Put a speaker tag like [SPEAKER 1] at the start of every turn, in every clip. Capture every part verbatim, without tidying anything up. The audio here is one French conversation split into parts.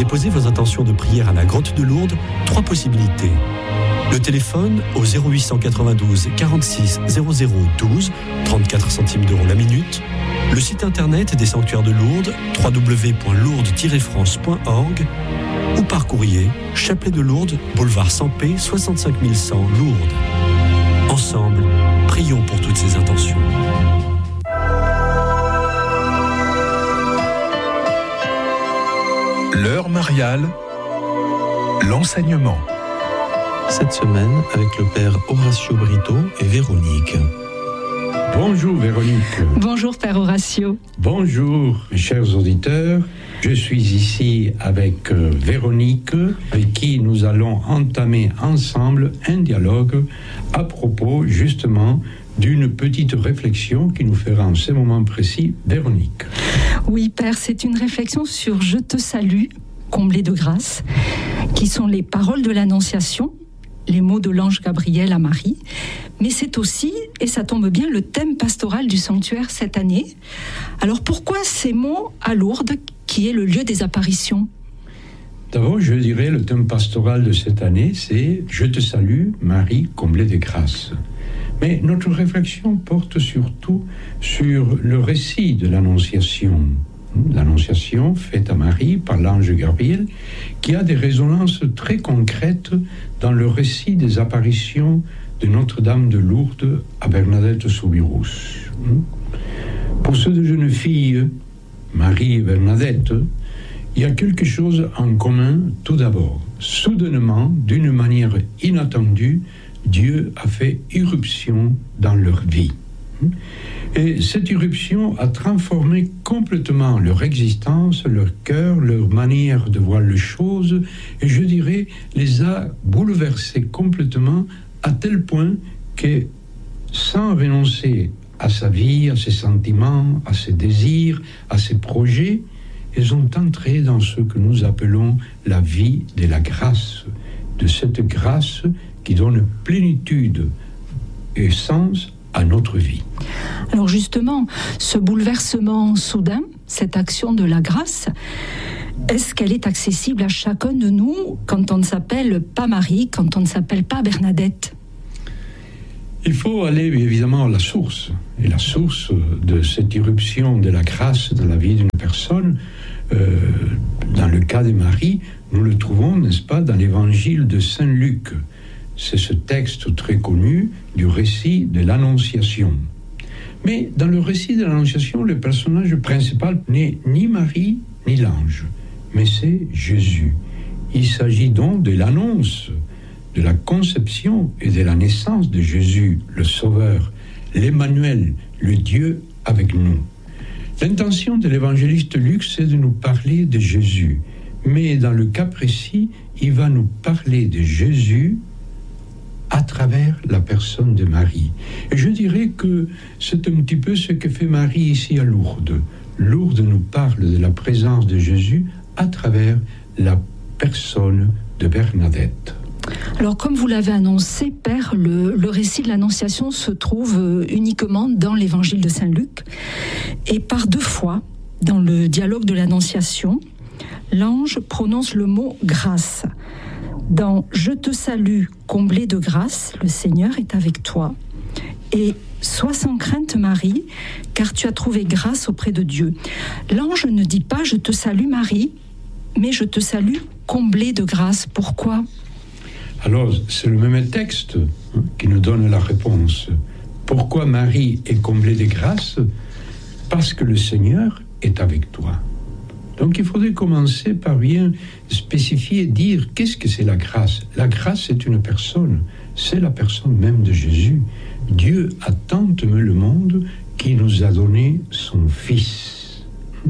[SPEAKER 1] déposer vos intentions de prière à la Grotte de Lourdes, trois possibilités. Le téléphone au zéro huit cent quatre-vingt-douze quarante-six zéro zéro douze, trente-quatre centimes d'euros la minute. Le site internet des sanctuaires de Lourdes, w w w point lourdes tiret france point org, ou par courrier, Chapelet de Lourdes, boulevard Sampé, soixante-cinq mille cent, Lourdes. Ensemble, prions pour toutes ces intentions.
[SPEAKER 2] L'heure mariale, l'enseignement.
[SPEAKER 3] Cette semaine, avec le père Horacio Brito et Véronique.
[SPEAKER 4] Bonjour Véronique.
[SPEAKER 5] Bonjour Père Horacio.
[SPEAKER 4] Bonjour mes chers auditeurs. Je suis ici avec euh, Véronique, avec qui nous allons entamer ensemble un dialogue à propos justement d'une petite réflexion qui nous fera en ce moment précis Véronique.
[SPEAKER 5] Oui Père, c'est une réflexion sur « Je te salue, comblé de grâce », qui sont les paroles de l'Annonciation, les mots de l'ange Gabriel à Marie, mais c'est aussi, et ça tombe bien, le thème pastoral du sanctuaire cette année. Alors pourquoi ces mots à Lourdes, qui est le lieu des apparitions ?
[SPEAKER 4] D'abord, je dirais, le thème pastoral de cette année, c'est « Je te salue, Marie, comblée de grâce ». Mais notre réflexion porte surtout sur le récit de l'Annonciation. L'Annonciation faite à Marie par l'ange Gabriel, qui a des résonances très concrètes dans le récit des apparitions de Notre-Dame de Lourdes à Bernadette Soubirous. Pour ces deux jeunes filles, Marie et Bernadette, il y a quelque chose en commun tout d'abord. Soudainement, d'une manière inattendue, Dieu a fait irruption dans leur vie. Et cette irruption a transformé complètement leur existence, leur cœur, leur manière de voir les choses, et je dirais, les a bouleversés complètement à tel point que, sans renoncer à sa vie, à ses sentiments, à ses désirs, à ses projets, ils ont entré dans ce que nous appelons la vie de la grâce, de cette grâce qui donne plénitude et sens à notre vie.
[SPEAKER 5] Alors justement, ce bouleversement soudain, cette action de la grâce, est-ce qu'elle est accessible à chacun de nous quand on ne s'appelle pas Marie, quand on ne s'appelle pas Bernadette ?
[SPEAKER 4] Il faut aller évidemment à la source. Et la source de cette irruption de la grâce dans la vie d'une personne, euh, dans le cas de Marie, nous le trouvons, n'est-ce pas, dans l'évangile de Saint Luc. C'est ce texte très connu du récit de l'Annonciation. Mais dans le récit de l'Annonciation, le personnage principal n'est ni Marie ni l'ange, mais c'est Jésus. Il s'agit donc de l'annonce, de la conception et de la naissance de Jésus, le Sauveur, l'Emmanuel, le Dieu avec nous. L'intention de l'évangéliste Luc, c'est de nous parler de Jésus. Mais dans le cas précis, il va nous parler de Jésus à travers la personne de Marie. Et je dirais que c'est un petit peu ce que fait Marie ici à Lourdes. Lourdes nous parle de la présence de Jésus à travers la personne de Bernadette.
[SPEAKER 5] Alors, comme vous l'avez annoncé, Père, le, le récit de l'Annonciation se trouve uniquement dans l'évangile de Saint Luc. Et par deux fois, dans le dialogue de l'Annonciation, l'ange prononce le mot « grâce ». Dans « Je te salue, comblé de grâce, le Seigneur est avec toi ». Et « Sois sans crainte, Marie, car tu as trouvé grâce auprès de Dieu ». L'ange ne dit pas « Je te salue, Marie », mais « Je te salue, comblé de grâce ». Pourquoi ?
[SPEAKER 4] Alors, c'est le même texte hein, qui nous donne la réponse. Pourquoi Marie est comblée de grâce ? Parce que le Seigneur est avec toi. Donc il faudrait commencer par bien spécifier, dire qu'est-ce que c'est la grâce ? La grâce, c'est une personne, c'est la personne même de Jésus. Dieu a tant aimé le monde qu'il nous a donné son Fils.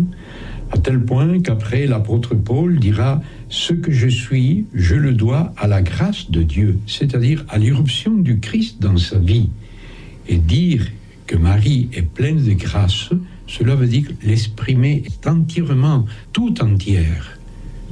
[SPEAKER 4] À tel point qu'après l'apôtre Paul dira « Ce que je suis, je le dois à la grâce de Dieu », c'est-à-dire à l'irruption du Christ dans sa vie. Et dire que Marie est pleine de grâce, cela veut dire l'exprimer entièrement, tout entière. Pourquoi ?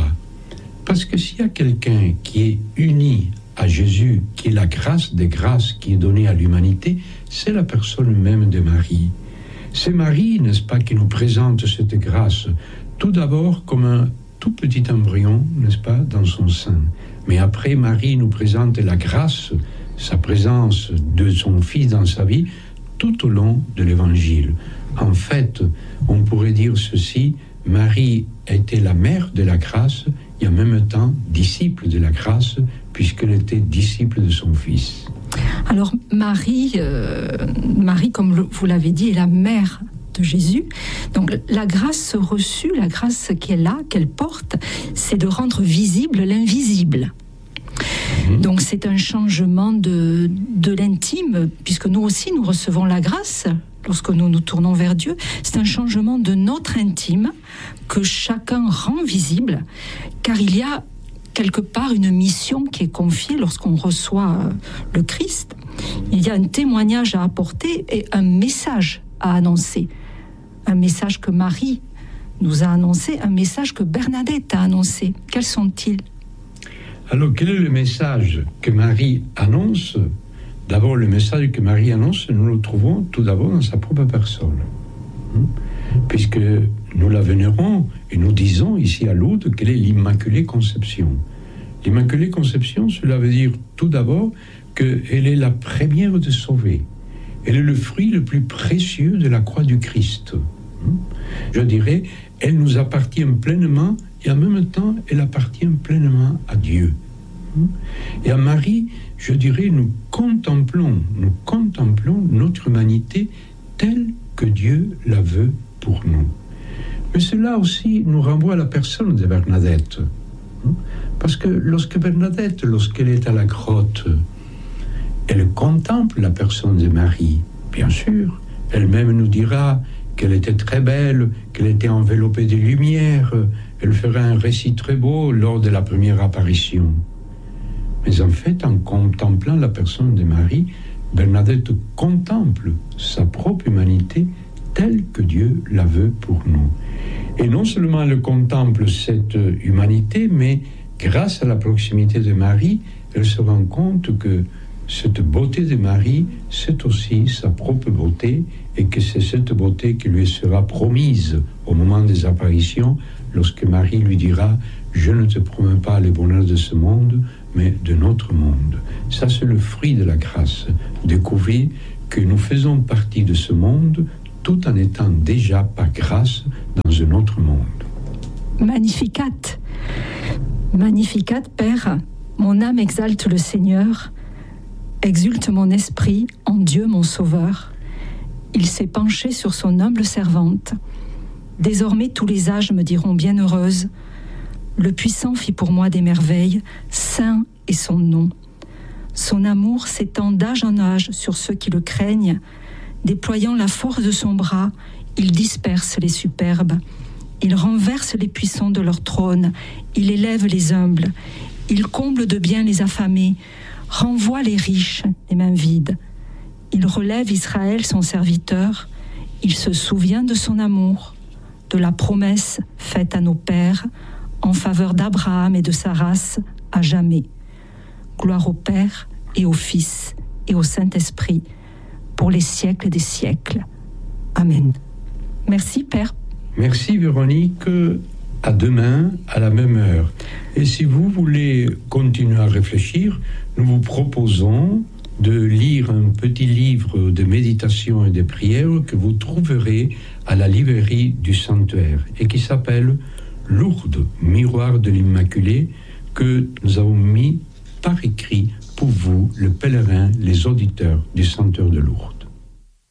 [SPEAKER 4] Parce que s'il y a quelqu'un qui est uni à Jésus, qui est la grâce des grâces qui est donnée à l'humanité, c'est la personne même de Marie. C'est Marie, n'est-ce pas, qui nous présente cette grâce, tout d'abord comme un tout petit embryon, n'est-ce pas, dans son sein. Mais après, Marie nous présente la grâce, sa présence de son Fils dans sa vie, tout au long de l'Évangile. En fait, on pourrait dire ceci, Marie était la mère de la grâce et en même temps disciple de la grâce, puisqu'elle était disciple de son Fils.
[SPEAKER 5] Alors Marie, euh, Marie, comme vous l'avez dit, est la mère de Jésus. Donc la grâce reçue, la grâce qu'elle a, qu'elle porte, c'est de rendre visible l'invisible. Mmh. Donc c'est un changement de, de l'intime, puisque nous aussi nous recevons la grâce lorsque nous nous tournons vers Dieu. C'est un changement de notre intime que chacun rend visible, car il y a quelque part une mission qui est confiée lorsqu'on reçoit le Christ. Il y a un témoignage à apporter et un message à annoncer. Un message que Marie nous a annoncé, un message que Bernadette a annoncé. Quels sont-ils ?
[SPEAKER 4] Alors, quel est le message que Marie annonce ? D'abord, le message que Marie annonce, nous le trouvons tout d'abord dans sa propre personne. Puisque nous la vénérons et nous disons ici à Lourdes qu'elle est l'Immaculée Conception. L'Immaculée Conception, cela veut dire tout d'abord qu'elle est la première de sauver. Elle est le fruit le plus précieux de la croix du Christ. Je dirais, elle nous appartient pleinement et en même temps, elle appartient pleinement à Dieu. Et à Marie, je dirais, nous contemplons, nous contemplons notre humanité telle que Dieu la veut pour nous. Mais cela aussi nous renvoie à la personne de Bernadette. Parce que lorsque Bernadette, lorsqu'elle est à la grotte, elle contemple la personne de Marie. Bien sûr, elle-même nous dira qu'elle était très belle, qu'elle était enveloppée de lumière. Elle fera un récit très beau lors de la première apparition. Mais en fait, en contemplant la personne de Marie, Bernadette contemple sa propre humanité telle que Dieu la veut pour nous. Et non seulement elle contemple cette humanité, mais grâce à la proximité de Marie, elle se rend compte que cette beauté de Marie, c'est aussi sa propre beauté, et que c'est cette beauté qui lui sera promise au moment des apparitions, lorsque Marie lui dira « Je ne te promets pas les bonheurs de ce monde, mais de notre monde ». Ça, c'est le fruit de la grâce, découvrir que nous faisons partie de ce monde tout en étant déjà par grâce dans un autre monde.
[SPEAKER 5] Magnificat, Magnificat, Père, mon âme exalte le Seigneur, exulte mon esprit en Dieu mon Sauveur. Il s'est penché sur son humble servante. Désormais tous les âges me diront bienheureuse. Le Puissant fit pour moi des merveilles, saint est son nom. Son amour s'étend d'âge en âge sur ceux qui le craignent. Déployant la force de son bras, il disperse les superbes. Il renverse les puissants de leur trône. Il élève les humbles. Il comble de bien les affamés. Renvoie les riches, les mains vides. Il relève Israël, son serviteur. Il se souvient de son amour, de la promesse faite à nos pères en faveur d'Abraham et de sa race à jamais. Gloire au Père et au Fils et au Saint-Esprit, pour les siècles des siècles. Amen. Merci, Père.
[SPEAKER 4] Merci, Véronique. À demain, à la même heure. Et si vous voulez continuer à réfléchir, nous vous proposons de lire un petit livre de méditation et de prière que vous trouverez à la librairie du Sanctuaire et qui s'appelle Lourdes, miroir de l'Immaculée, que nous avons mis par écrit pour vous, le pèlerin, les auditeurs du Sanctuaire de Lourdes.